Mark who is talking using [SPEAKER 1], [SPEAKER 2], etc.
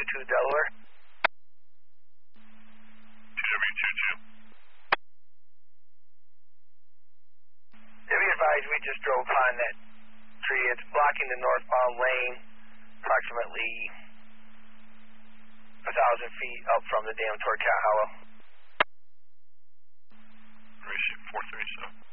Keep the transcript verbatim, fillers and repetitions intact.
[SPEAKER 1] two Delaware.
[SPEAKER 2] T W two two.
[SPEAKER 1] Yeah, be advised, we just drove behind that tree. It's blocking the northbound lane, approximately a thousand feet up from the dam toward Cat Hollow.
[SPEAKER 2] Ratio four thirty-seven.